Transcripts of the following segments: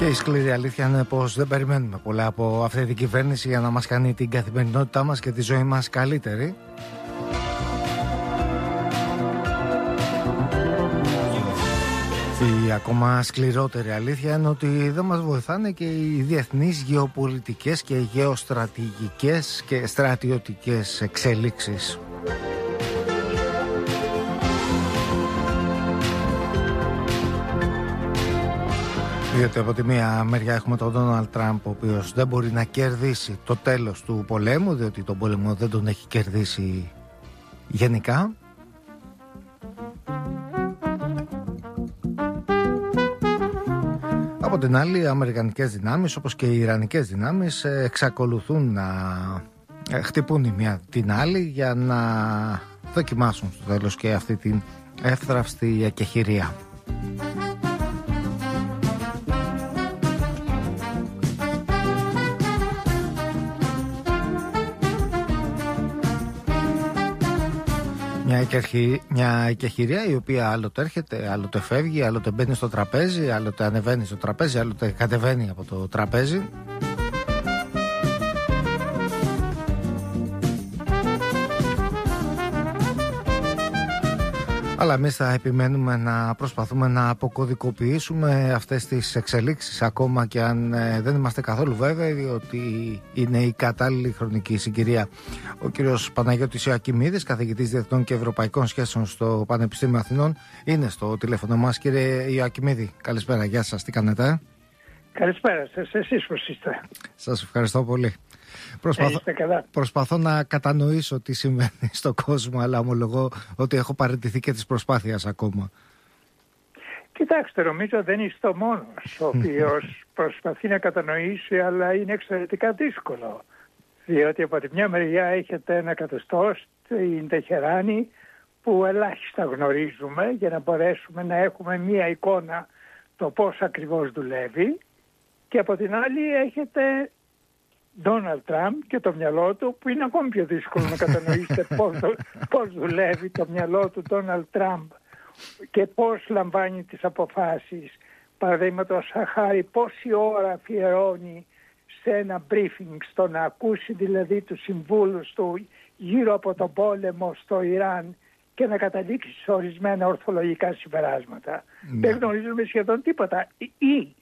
Και η σκληρή αλήθεια είναι πως δεν περιμένουμε πολλά από αυτή την κυβέρνηση για να μας κάνει την καθημερινότητά μας και τη ζωή μας καλύτερη. Η ακόμα σκληρότερη αλήθεια είναι ότι δεν μας βοηθάνε και οι διεθνείς γεωπολιτικές και γεωστρατηγικές και στρατιωτικές εξέλιξεις. Διότι από τη μία μεριά έχουμε τον Ντόναλντ Τραμπ, ο οποίος δεν μπορεί να κερδίσει το τέλος του πολέμου, διότι τον πόλεμο δεν τον έχει κερδίσει γενικά. Από την άλλη, οι αμερικανικές δυνάμεις όπως και οι ιρανικές δυνάμεις εξακολουθούν να χτυπούν η μία την άλλη για να δοκιμάσουν στο τέλος και αυτή την εύθραυστη εκεχηρία. Μια εκεχηρία η οποία άλλοτε έρχεται, άλλοτε φεύγει, άλλοτε μπαίνει στο τραπέζι, άλλοτε ανεβαίνει στο τραπέζι, άλλοτε κατεβαίνει από το τραπέζι. Αλλά εμείς θα επιμένουμε να προσπαθούμε να αποκωδικοποιήσουμε αυτές τις εξελίξεις, ακόμα και αν δεν είμαστε καθόλου βέβαιοι ότι είναι η κατάλληλη χρονική συγκυρία. Ο κύριος Παναγιώτης Ιωακιμίδης, καθηγητής Διεθνών και Ευρωπαϊκών Σχέσεων στο Πανεπιστήμιο Αθηνών, είναι στο τηλέφωνο μας. Κύριε Ιωακιμίδη, καλησπέρα, γεια σας, τι κάνετε? Καλησπέρα σας, εσείς πώς είστε? Σας ευχαριστώ πολύ. Προσπαθώ να κατανοήσω τι συμβαίνει στον κόσμο, αλλά ομολογώ ότι έχω παραιτηθεί και της προσπάθειας ακόμα. Κοιτάξτε, νομίζω δεν είστε ο μόνος ο οποίος προσπαθεί να κατανοήσει, αλλά είναι εξαιρετικά δύσκολο. Διότι από τη μια μεριά έχετε ένα καθεστώς, την Τεχεράνη, που ελάχιστα γνωρίζουμε για να μπορέσουμε να έχουμε μία εικόνα το πώς ακριβώς δουλεύει, και από την άλλη έχετε Ντόναλντ Τραμπ και το μυαλό του, που είναι ακόμη πιο δύσκολο να κατανοήσετε πώς δουλεύει το μυαλό του Ντόναλντ Τραμπ και πώς λαμβάνει τις αποφάσεις. Παραδείγματος χάρη, πόση ώρα αφιερώνει σε ένα briefing, στο να ακούσει δηλαδή τους συμβούλους του γύρω από τον πόλεμο στο Ιράν και να καταλήξει σε ορισμένα ορθολογικά συμπεράσματα. Δεν γνωρίζουμε σχεδόν τίποτα. Ή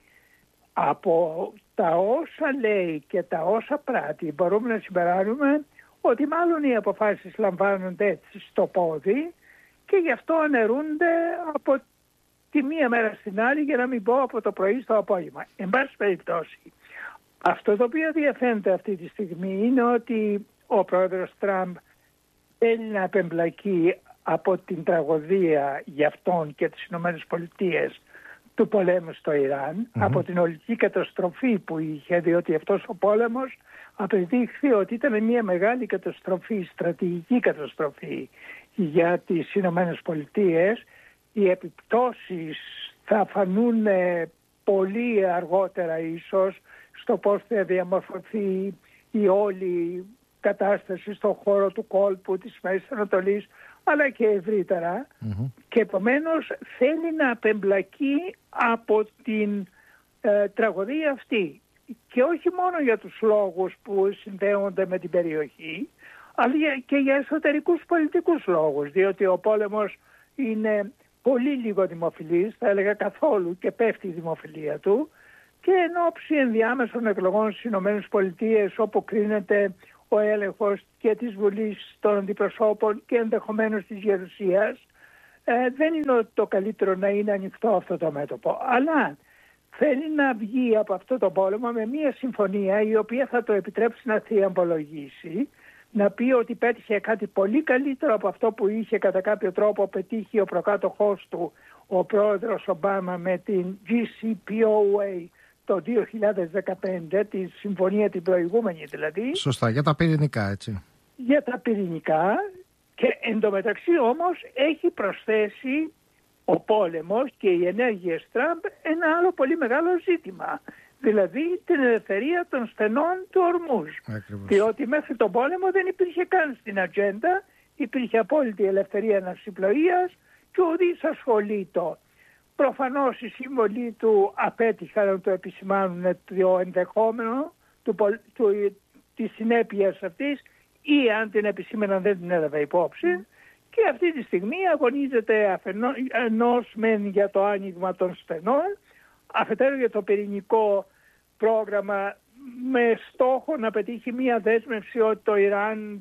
από τα όσα λέει και τα όσα πράττει μπορούμε να συμπεράνουμε ότι μάλλον οι αποφάσεις λαμβάνονται έτσι στο πόδι και γι' αυτό αναιρούνται από τη μία μέρα στην άλλη, για να μην πω από το πρωί στο απόγευμα. Εν πάση περιπτώσει, αυτό το οποίο διαφαίνεται αυτή τη στιγμή είναι ότι ο πρόεδρος Τραμπ θέλει να απεμπλακεί από την τραγωδία για αυτόν και τις Ηνωμένες Πολιτείες του πολέμου στο Ιράν, από την ολική καταστροφή που είχε, διότι αυτός ο πόλεμος απεδείχθη ότι ήταν μια μεγάλη καταστροφή, στρατηγική καταστροφή για τις Ηνωμένες Πολιτείες. Οι επιπτώσεις θα φανούν πολύ αργότερα ίσως στο πώς θα διαμορφωθεί η όλη κατάσταση στον χώρο του κόλπου της Μέσης Ανατολής, αλλά και ευρύτερα, και επομένως θέλει να απεμπλακεί από την τραγωδία αυτή, και όχι μόνο για τους λόγους που συνδέονται με την περιοχή, αλλά και για εσωτερικούς πολιτικούς λόγους, διότι ο πόλεμος είναι πολύ λίγο δημοφιλής, θα έλεγα καθόλου, και πέφτει η δημοφιλία του, και εν ώψη ενδιάμεσων εκλογών στις Ηνωμένες Πολιτείες, όπου κρίνεται ο έλεγχος και της Βουλής των Αντιπροσώπων και ενδεχομένως της Γερουσίας, δεν είναι το καλύτερο να είναι ανοιχτό αυτό το μέτωπο. Αλλά θέλει να βγει από αυτό το πόλεμο με μια συμφωνία η οποία θα το επιτρέψει να θριαμβολογήσει, να πει ότι πέτυχε κάτι πολύ καλύτερο από αυτό που είχε κατά κάποιο τρόπο πετύχει ο προκάτοχός του, ο πρόεδρος Ομπάμα, με την JCPOA το 2015, τη συμφωνία την προηγούμενη δηλαδή. Σωστά, για τα πυρηνικά, έτσι. Για τα πυρηνικά, και εντωμεταξύ όμως έχει προσθέσει ο πόλεμος και οι ενέργειες Τραμπ ένα άλλο πολύ μεγάλο ζήτημα. Δηλαδή την ελευθερία των στενών του Ορμούζ. Διότι μέχρι τον πόλεμο δεν υπήρχε καν στην ατζέντα, υπήρχε απόλυτη ελευθερία ναυσιπλοείας και ουδής ασχολείτο. Προφανώς οι σύμβολοι του απέτυχαν να το επισημάνουν το ενδεχόμενο της συνέπειας αυτής, ή αν την επισήμεναν δεν την έλαβε υπόψη. Και αυτή τη στιγμή αγωνίζεται αφενός μεν για το άνοιγμα των στενών, αφετέρου για το πυρηνικό πρόγραμμα, με στόχο να πετύχει μία δέσμευση ότι το Ιράν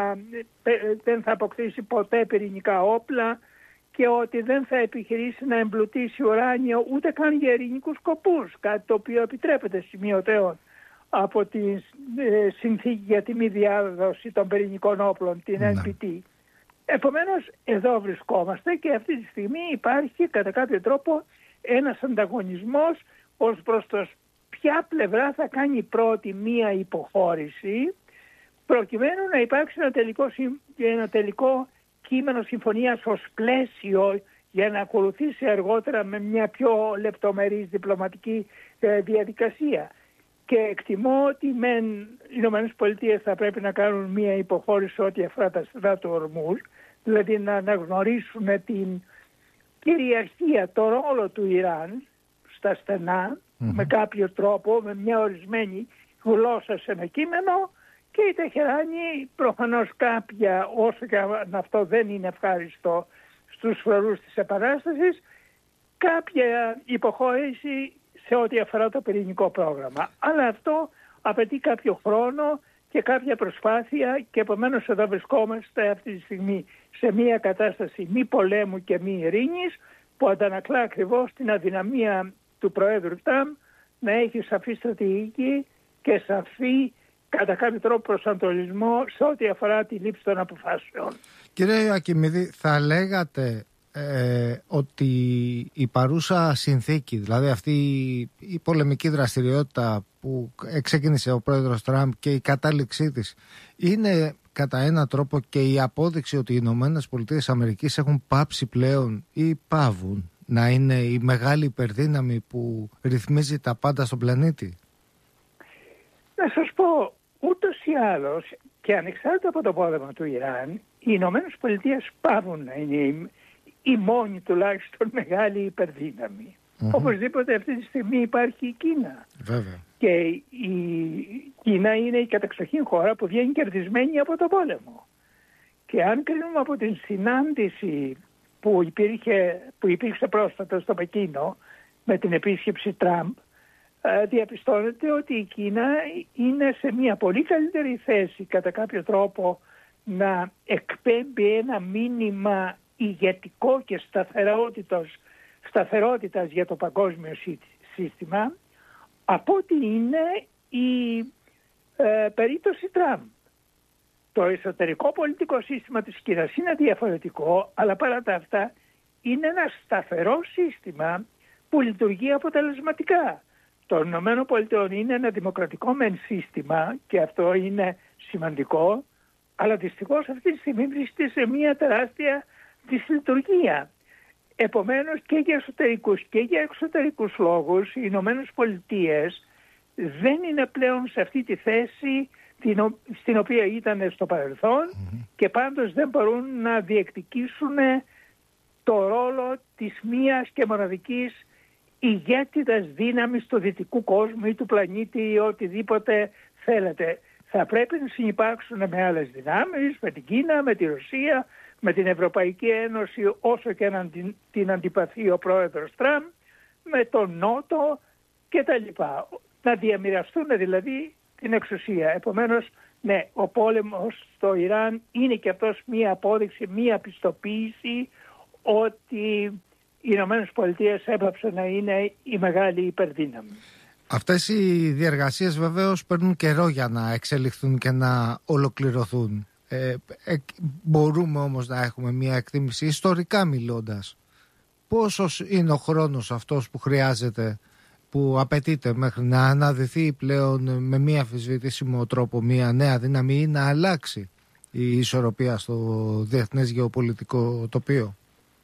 δεν θα αποκτήσει ποτέ πυρηνικά όπλα και ότι δεν θα επιχειρήσει να εμπλουτίσει ουράνιο ούτε καν για ειρηνικούς σκοπούς, κάτι το οποίο επιτρέπεται σημειωτέων από τη συνθήκη για τη μη διάδοση των πυρηνικών όπλων, την NPT. Επομένως, εδώ βρισκόμαστε και αυτή τη στιγμή υπάρχει κατά κάποιο τρόπο ένας ανταγωνισμός ως προς το ποια πλευρά θα κάνει πρώτη μία υποχώρηση, προκειμένου να υπάρξει ένα τελικό κείμενο συμφωνίας ως πλαίσιο για να ακολουθήσει αργότερα με μια πιο λεπτομερής διπλωματική διαδικασία. Και εκτιμώ ότι οι ΗΠΑ θα πρέπει να κάνουν μια υποχώρηση ό,τι αφορά τα στρατά του Ορμούζ, δηλαδή να αναγνωρίσουν την κυριαρχία, το ρόλο του Ιράν στα στενά, με κάποιο τρόπο, με μια ορισμένη γλώσσα σε ένα κείμενο, και η Τεχεράνη προφανώς κάποια, όσο και αν αυτό δεν είναι ευχάριστο στους φρουρούς της Επανάστασης, κάποια υποχώρηση σε ό,τι αφορά το πυρηνικό πρόγραμμα. Αλλά αυτό απαιτεί κάποιο χρόνο και κάποια προσπάθεια, και επομένως εδώ βρισκόμαστε αυτή τη στιγμή σε μια κατάσταση μη πολέμου και μη ειρήνης, που αντανακλά ακριβώς την αδυναμία του Προέδρου Τραμπ να έχει σαφή στρατηγική και σαφή κατά κάποιο τρόπο προσανατολισμό σε ό,τι αφορά τη λήψη των αποφάσεων. Κύριε Ιωακιμίδη, θα λέγατε ότι η παρούσα συνθήκη, δηλαδή αυτή η πολεμική δραστηριότητα που ξεκίνησε ο πρόεδρος Τραμπ και η κατάληξή της, είναι κατά έναν τρόπο και η απόδειξη ότι οι Ηνωμένες Πολιτείες Αμερικής έχουν πάψει πλέον ή παύουν να είναι η μεγάλη υπερδύναμη που ρυθμίζει τα πάντα στον πλανήτη? Να σας πω, ούτως ή άλλως και ανεξάρτητα από το πόλεμο του Ιράν, οι Ηνωμένες Πολιτείες παύουν να είναι η μόνη τουλάχιστον μεγάλη υπερδύναμη. Οπωσδήποτε αυτή τη στιγμή υπάρχει η Κίνα. Βέβαια. Και η Κίνα είναι η κατεξοχήν χώρα που βγαίνει κερδισμένη από το πόλεμο. Και αν κρίνουμε από την συνάντηση που υπήρξε πρόσφατα στο Πεκίνο με την επίσκεψη Τραμπ, διαπιστώνεται ότι η Κίνα είναι σε μια πολύ καλύτερη θέση κατά κάποιο τρόπο να εκπέμπει ένα μήνυμα ηγετικό και σταθερότητας για το παγκόσμιο σύστημα από ότι είναι η περίπτωση Τραμπ. Το εσωτερικό πολιτικό σύστημα της Κίνας είναι διαφορετικό, αλλά παρά τα αυτά είναι ένα σταθερό σύστημα που λειτουργεί αποτελεσματικά. Το Ηνωμένο Πολιτειών είναι ένα δημοκρατικό μεν σύστημα και αυτό είναι σημαντικό, αλλά δυστυχώς αυτή τη στιγμή βρίσκεται σε μια τεράστια δυσλειτουργία. Επομένως και για εσωτερικούς και για εξωτερικούς λόγους οι Ηνωμένες Πολιτείες δεν είναι πλέον σε αυτή τη θέση στην οποία ήταν στο παρελθόν και πάντως δεν μπορούν να διεκδικήσουν το ρόλο της μίας και μοναδικής ηγέτιδας δύναμης του δυτικού κόσμου ή του πλανήτη ή οτιδήποτε θέλετε. Θα πρέπει να συνυπάρξουν με άλλες δυνάμεις, με την Κίνα, με τη Ρωσία, με την Ευρωπαϊκή Ένωση, όσο και την αντιπαθεί ο πρόεδρος Τραμπ, με τον Νότο κτλ. Να διαμοιραστούν δηλαδή την εξουσία. Επομένως, ναι, ο πόλεμος στο Ιράν είναι και αυτός μία απόδειξη, μία πιστοποίηση ότι οι Ηνωμένες Πολιτείες έπαψαν να είναι η μεγάλη υπερδύναμη. Αυτές οι διεργασίες βεβαίως παίρνουν καιρό για να εξελιχθούν και να ολοκληρωθούν. Μπορούμε όμως να έχουμε μια εκτίμηση ιστορικά μιλώντας. Πόσος είναι ο χρόνος αυτός που χρειάζεται, που απαιτείται μέχρι να αναδυθεί πλέον με μία αμφισβητήσιμο τρόπο μια νέα δύναμη ή να αλλάξει η ισορροπία στο διεθνές γεωπολιτικό τοπίο?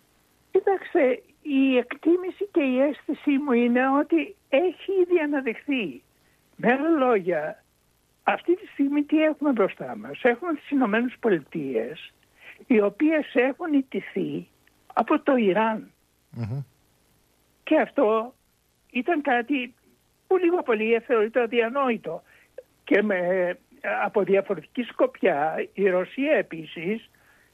Κοίταξε, η εκτίμηση και η αίσθησή μου είναι ότι έχει ήδη αναδειχθεί. Με άλλα λόγια, αυτή τη στιγμή τι έχουμε μπροστά μας? Έχουμε τις Ηνωμένες Πολιτείες, οι οποίες έχουν ιτηθεί από το Ιράν. Και αυτό ήταν κάτι που λίγο πολύ θεωρείται αδιανόητο. Και από διαφορετική σκοπιά η Ρωσία επίσης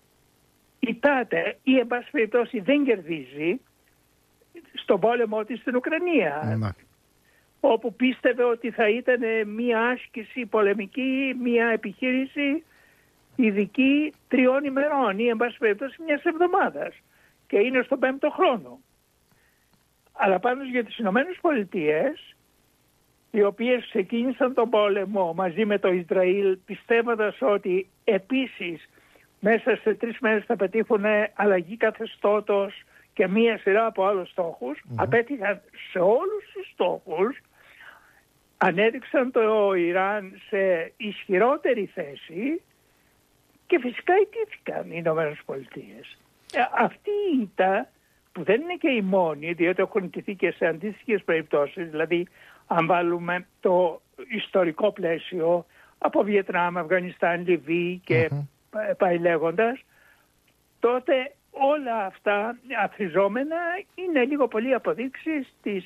ητάται ή εν πάση περιπτώσει δεν κερδίζει στον πόλεμο της στην Ουκρανία. Όπου πίστευε ότι θα ήταν μια άσκηση πολεμική, μια επιχείρηση ειδική 3 ημερών ή εν πάση περιπτώσει μιας εβδομάδας. Και είναι στον 5ο χρόνο. Αλλά πάνω για τις Ηνωμένες Πολιτείες, οι οποίες ξεκίνησαν τον πόλεμο μαζί με το Ισραήλ πιστεύοντας ότι επίσης μέσα σε 3 μέρες θα πετύχουν αλλαγή καθεστώτος και μία σειρά από άλλους στόχους, απέτυχαν σε όλους τους στόχους, ανέδειξαν το Ιράν σε ισχυρότερη θέση και φυσικά ιτήθηκαν οι Ηνωμένες Πολιτείες. Αυτή η ήττα, που δεν είναι και η μόνη, διότι έχουν ιτηθεί και σε αντίστοιχες περιπτώσεις, δηλαδή αν βάλουμε το ιστορικό πλαίσιο από Βιετνάμ, Αφγανιστάν, Λιβύη και πάει λέγοντας, τότε όλα αυτά αφριζόμενα είναι λίγο πολύ αποδείξεις της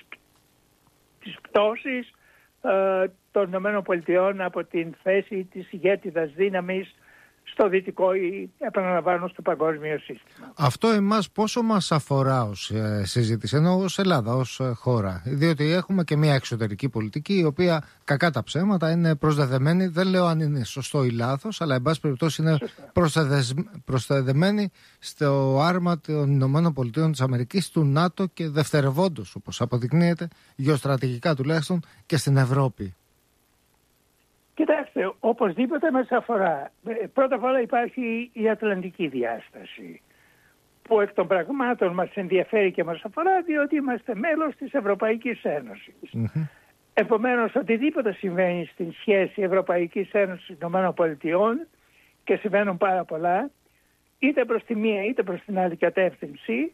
πτώσης των ΗΠΑ από την θέση της ηγέτιδας δύναμης στο δυτικό ή επαναλαμβάνω στο παγκόσμιο σύστημα. Αυτό εμάς πόσο μας αφορά ως συζήτηση, ενώ ως Ελλάδα, ως χώρα? Διότι έχουμε και μια εξωτερική πολιτική η οποία κακά τα ψέματα είναι προσδεδεμένη, δεν λέω αν είναι σωστό ή λάθος, αλλά εν πάση περιπτώσει είναι προσδεδεμένη στο άρμα των Ηνωμένων Πολιτείων της Αμερικής, του ΝΑΤΟ και δευτερευόντως, όπως αποδεικνύεται, γεωστρατηγικά τουλάχιστον, και στην Ευρώπη. Κοιτάξτε, οπωσδήποτε μας αφορά. Πρώτα απ' όλα υπάρχει η ατλαντική διάσταση, που εκ των πραγμάτων μας ενδιαφέρει και μας αφορά, διότι είμαστε μέλος της Ευρωπαϊκής Ένωσης. Επομένως, οτιδήποτε συμβαίνει στην σχέση Ευρωπαϊκής Ένωσης ΗΠΑ, και συμβαίνουν πάρα πολλά, είτε προς τη μία είτε προς την άλλη κατεύθυνση,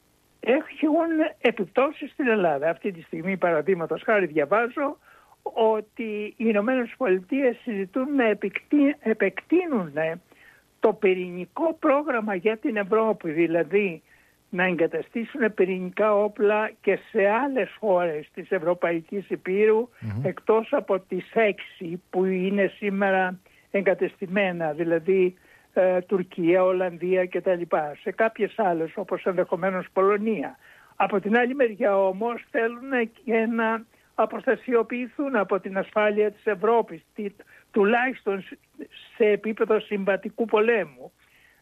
έχουν επιπτώσεις στην Ελλάδα. Αυτή τη στιγμή, παραδείγματος χάρη, διαβάζω ότι οι Ηνωμένες Πολιτείες συζητούν να επεκτείνουν το πυρηνικό πρόγραμμα για την Ευρώπη, δηλαδή να εγκαταστήσουν πυρηνικά όπλα και σε άλλες χώρες της Ευρωπαϊκής Υπήρου, εκτός από τις 6 που είναι σήμερα εγκατεστημένα, δηλαδή Τουρκία, Ολλανδία κτλ. Σε κάποιες άλλες, όπως ενδεχομένως Πολωνία. Από την άλλη μεριά όμως θέλουν και να αποστασιοποιηθούν από την ασφάλεια της Ευρώπης, τουλάχιστον σε επίπεδο συμβατικού πολέμου,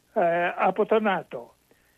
από το ΝΑΤΟ.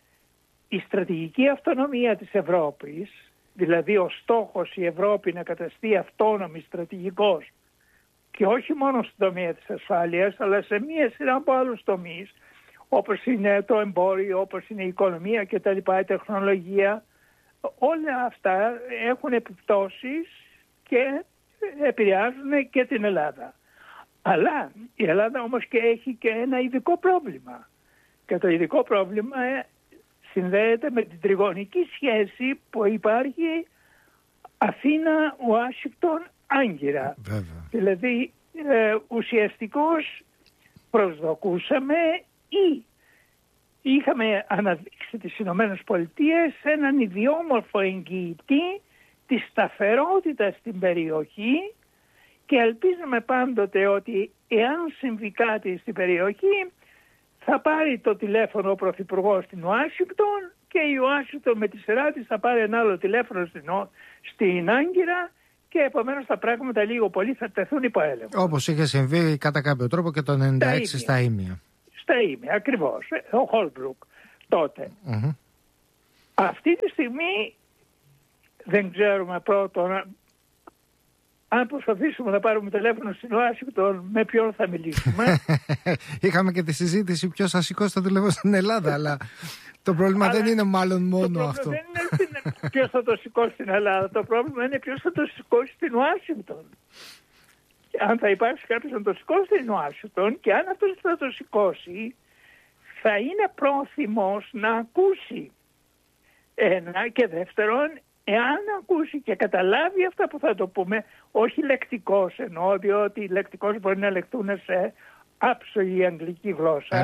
Η στρατηγική αυτονομία της Ευρώπης, δηλαδή ο στόχος η Ευρώπη να καταστεί αυτόνομη στρατηγικός και όχι μόνο στον τομέα της ασφάλειας, αλλά σε μία σειρά από άλλους τομείς, όπως είναι το εμπόριο, όπως είναι η οικονομία κτλ, η τεχνολογία, όλα αυτά έχουν επιπτώσεις και επηρεάζουν και την Ελλάδα. Αλλά η Ελλάδα όμως και έχει και ένα ειδικό πρόβλημα. Και το ειδικό πρόβλημα συνδέεται με την τριγωνική σχέση που υπάρχει Αθήνα, Ουάσιγκτον, Άγκυρα. Δηλαδή ουσιαστικώς προσδοκούσαμε ή είχαμε αναδείξει τις Ηνωμένες Πολιτείες σε έναν ιδιόμορφο εγγυητή της σταθερότητας στην περιοχή και ελπίζουμε πάντοτε ότι εάν συμβεί κάτι στην περιοχή θα πάρει το τηλέφωνο ο Πρωθυπουργός στην Ουάσιγκτον και η Ουάσιγκτον με τη σειρά της θα πάρει ένα άλλο τηλέφωνο στην Άγκυρα και επομένως τα πράγματα λίγο πολύ θα τεθούν υπό έλεγχο. Όπως είχε συμβεί κατά κάποιο τρόπο και το 1996 στα Ήμια. Στα Ήμια, ακριβώς. Ο Χόλμπρουκ τότε. Αυτή τη στιγμή δεν ξέρουμε πρώτον αν προσπαθήσουμε να πάρουμε τηλέφωνο στην Ουάσιγκτον με ποιον θα μιλήσουμε. Είχαμε και τη συζήτηση ποιος θα σηκώσει το τηλέφωνο στην Ελλάδα, αλλά το πρόβλημα δεν είναι μάλλον μόνο αυτό. Δεν είναι ποιος θα το σηκώσει στην Ελλάδα, το πρόβλημα είναι ποιος θα το σηκώσει στην Ουάσιγκτον. Αν θα υπάρξει κάποιος να το σηκώσει στην Ουάσιγκτον και αν αυτός θα το σηκώσει θα είναι πρόθυμος να ακούσει. Ένα, και δεύτερον, εάν ακούσει και καταλάβει αυτά που θα το πούμε, όχι λεκτικός εννοώ, διότι λεκτικός μπορεί να λεκτούν σε άψογη αγγλική γλώσσα,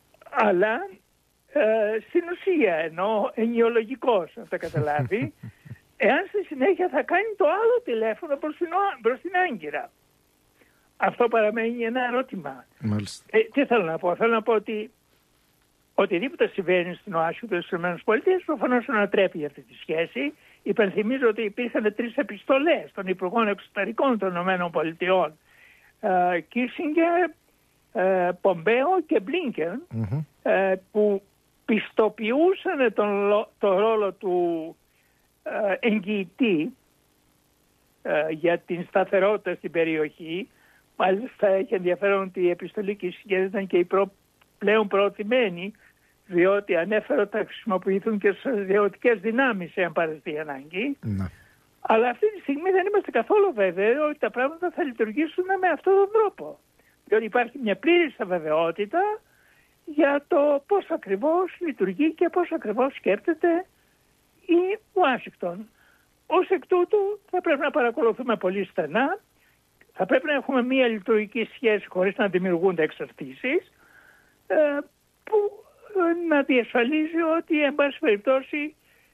αλλά στην ουσία εννοώ ενιολογικός, αν θα καταλάβει, εάν στη συνέχεια θα κάνει το άλλο τηλέφωνο προς την Άγκυρα. Αυτό παραμένει ένα ερώτημα. Τι θέλω να πω? Θέλω να πω ότι οτιδήποτε συμβαίνει στην Ουάσιγκτον στις ΗΠΑ προφανώς ανατρέπει αυτή τη σχέση. Υπενθυμίζω ότι υπήρχαν 3 επιστολές των Υπουργών Εξωτερικών των ΗΠΑ, Κίσινγκερ, Πομπέο και Μπλίνκεν, που πιστοποιούσαν τον ρόλο του εγγυητή για την σταθερότητα στην περιοχή. Μάλιστα έχει ενδιαφέρον ότι η επιστολή Κίσινγκερ ήταν και η πλέον προωθημένη, διότι ανέφερε ότι θα χρησιμοποιηθούν και στρατιωτικές δυνάμεις εάν παραστεί ανάγκη. Αλλά αυτή τη στιγμή δεν είμαστε καθόλου βέβαιοι ότι τα πράγματα θα λειτουργήσουν με αυτόν τον τρόπο. Διότι υπάρχει μια πλήρης αβεβαιότητα για το πώς ακριβώς λειτουργεί και πώς ακριβώς σκέπτεται η Ουάσιγκτον. Ως εκ τούτου θα πρέπει να παρακολουθούμε πολύ στενά, θα πρέπει να έχουμε μια λειτουργική σχέση χωρίς να δημιουργούνται εξαρτήσεις, που να διασφαλίζει ότι εν πάση περιπτώσει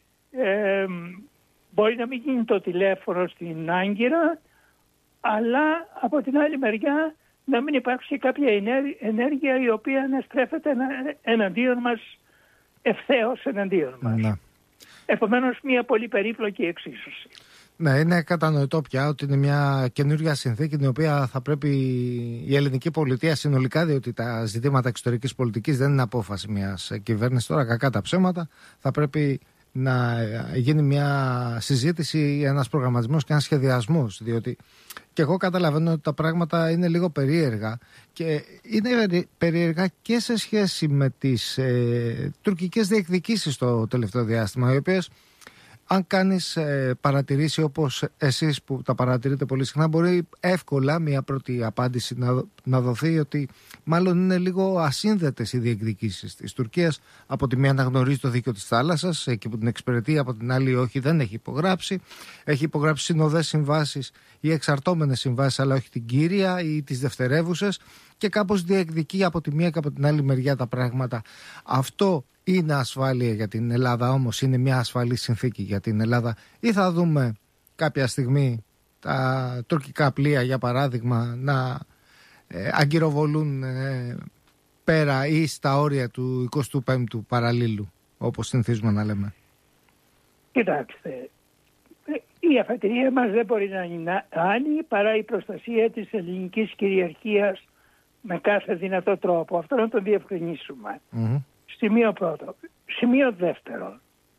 μπορεί να μην γίνει το τηλέφωνο στην Άγκυρα, αλλά από την άλλη μεριά να μην υπάρξει κάποια ενέργεια η οποία να στρέφεται εναντίον μας, ευθέως εναντίον μας. Ναι. Επομένως μια πολύ περίπλοκη εξίσωση. Ναι, είναι κατανοητό πια ότι είναι μια καινούργια συνθήκη την οποία θα πρέπει η ελληνική πολιτεία συνολικά, διότι τα ζητήματα εξωτερικής πολιτικής δεν είναι απόφαση μιας κυβέρνησης. Τώρα, κακά τα ψέματα, θα πρέπει να γίνει μια συζήτηση, ένας προγραμματισμός και ένας σχεδιασμός, διότι και εγώ καταλαβαίνω ότι τα πράγματα είναι λίγο περίεργα και είναι περίεργα και σε σχέση με τις τουρκικές διεκδικήσεις το τελευταίο διάστημα, οι οποίες, αν κάνεις παρατηρήσει όπως εσείς που τα παρατηρείτε πολύ συχνά, μπορεί εύκολα μια πρώτη απάντηση να δοθεί ότι μάλλον είναι λίγο ασύνδετες οι διεκδικήσεις της Τουρκίας. Από τη μία αναγνωρίζει το δίκαιο της θάλασσας, εκεί που την εξυπηρετεί, από την άλλη όχι, δεν έχει υπογράψει. Έχει υπογράψει συνοδές συμβάσεις ή εξαρτώμενες συμβάσεις, αλλά όχι την κύρια ή τις δευτερεύουσες, και κάπως διεκδικεί από τη μία και από την άλλη μεριά τα πράγματα. Αυτό είναι ασφάλεια για την Ελλάδα, όμως είναι μια ασφαλή συνθήκη για την Ελλάδα, ή θα δούμε κάποια στιγμή τα τουρκικά πλοία, για παράδειγμα, να αγκυροβολούν πέρα ή στα όρια του 25ου παραλίλου, όπως συνηθίζουμε να λέμε? Κοιτάξτε, η αφετηρία μας δεν μπορεί να είναι άλλη παρά η προστασία της ελληνικής κυριαρχίας με κάθε δυνατό τρόπο. Αυτό να το διευκρινίσουμε. Σημείο πρώτο. Σημείο δεύτερο.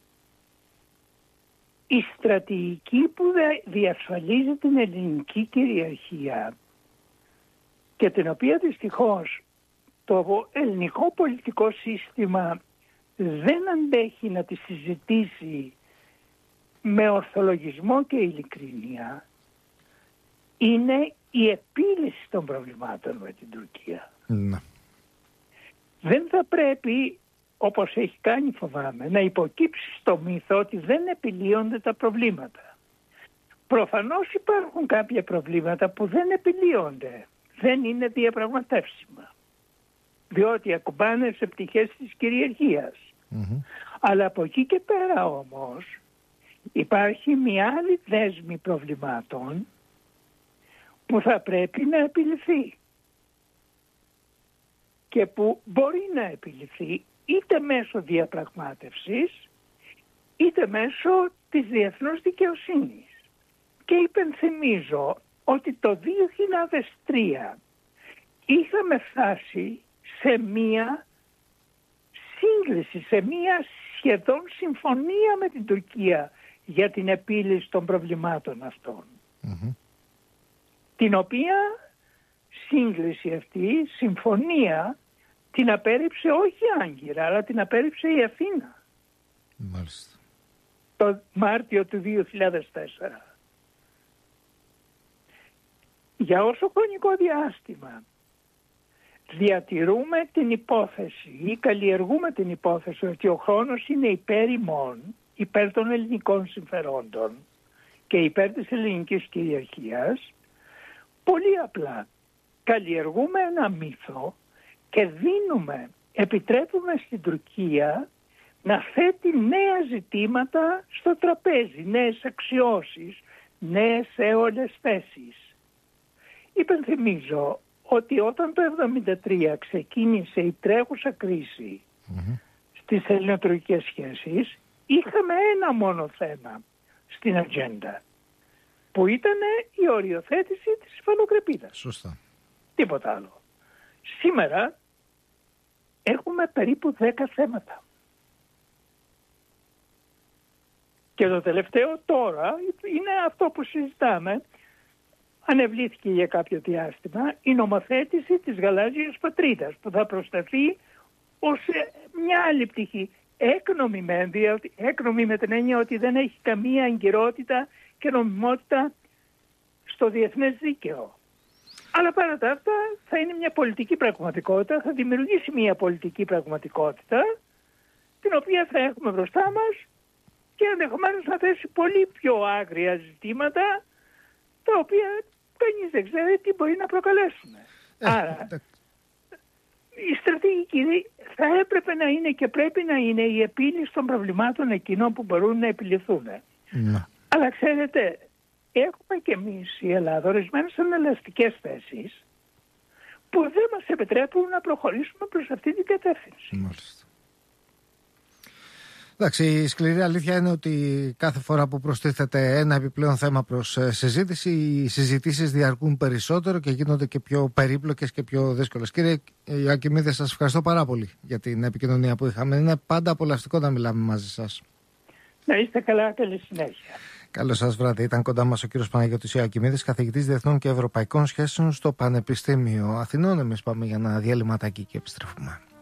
Η στρατηγική που διασφαλίζει την ελληνική κυριαρχία και την οποία δυστυχώς το ελληνικό πολιτικό σύστημα δεν αντέχει να τη συζητήσει με ορθολογισμό και ειλικρίνεια, είναι η επίλυση των προβλημάτων με την Τουρκία. Δεν θα πρέπει, όπως έχει κάνει φοβάμαι, να υποκύψει στο μύθο ότι δεν επιλύονται τα προβλήματα. Προφανώς υπάρχουν κάποια προβλήματα που δεν επιλύονται, δεν είναι διαπραγματεύσιμα, διότι ακουμπάνε σε πτυχές της κυριαρχίας. Αλλά από εκεί και πέρα όμως υπάρχει μια άλλη δέσμη προβλημάτων που θα πρέπει να επιλυθεί και που μπορεί να επιλυθεί είτε μέσω διαπραγμάτευσης είτε μέσω της διεθνούς δικαιοσύνης. Και υπενθυμίζω ότι το 2003 είχαμε φτάσει σε μία σύγκληση, σε μία σχεδόν συμφωνία με την Τουρκία για την επίλυση των προβλημάτων αυτών. Την οποία σύγκληση αυτή, συμφωνία, την απέρριψε όχι η Άγκυρα, αλλά την απέρριψε η Αθήνα. Μάλιστα. Το Μάρτιο του 2004. Για όσο χρονικό διάστημα διατηρούμε την υπόθεση ή καλλιεργούμε την υπόθεση ότι ο χρόνος είναι υπέρ ημών, υπέρ των ελληνικών συμφερόντων και υπέρ της ελληνικής κυριαρχίας, πολύ απλά καλλιεργούμε ένα μύθο και επιτρέπουμε στην Τουρκία να θέτει νέα ζητήματα στο τραπέζι, νέες αξιώσεις, νέες αιώλες θέσεις. Υπενθυμίζω ότι όταν το 1973 ξεκίνησε η τρέχουσα κρίση στις ελληνοτουρκικές σχέσεις, είχαμε ένα μόνο θέμα στην ατζέντα, που ήταν η οριοθέτηση της υφαλοκρηπίδας. Σωστά. Τίποτα άλλο. Σήμερα έχουμε περίπου 10 θέματα. Και το τελευταίο τώρα είναι αυτό που συζητάμε. Ανεβλήθηκε για κάποιο διάστημα η νομοθέτηση της γαλάζιας πατρίδας, που θα προσταθεί ως μια άλλη πτυχή. Έκνομη με την έννοια ότι δεν έχει καμία εγκυρότητα και νομιμότητα στο διεθνές δίκαιο. Αλλά παρά τα αυτά θα είναι μια πολιτική πραγματικότητα, θα δημιουργήσει μια πολιτική πραγματικότητα την οποία θα έχουμε μπροστά μας και ενδεχομένως να θέσει πολύ πιο άγρια ζητήματα, τα οποία κανείς δεν ξέρει τι μπορεί να προκαλέσουν. Άρα η στρατηγική θα έπρεπε να είναι και πρέπει να είναι η επίλυση των προβλημάτων εκείνων που μπορούν να επιληθούν. Αλλά ξέρετε, έχουμε και εμείς η Ελλάδα ορισμένες εναλλαστικές θέσεις που δεν μας επιτρέπουν να προχωρήσουμε προς αυτή την κατεύθυνση. Μάλιστα. Εντάξει, η σκληρή αλήθεια είναι ότι κάθε φορά που προστίθεται ένα επιπλέον θέμα προς συζήτηση, οι συζητήσεις διαρκούν περισσότερο και γίνονται και πιο περίπλοκες και πιο δύσκολες. Κύριε Ιωακιμίδη, σας ευχαριστώ πάρα πολύ για την επικοινωνία που είχαμε. Είναι πάντα απολαυστικό να μιλάμε μαζί σας. Να είστε καλά, καλή συνέχεια. Καλό σας βράδυ. Ήταν κοντά μας ο κύριος Παναγιώτης Ιωακιμίδης, καθηγητής Διεθνών και Ευρωπαϊκών Σχέσεων στο Πανεπιστήμιο Αθηνών. Εμείς πάμε για ένα διαλυματάκι και επιστρέφουμε.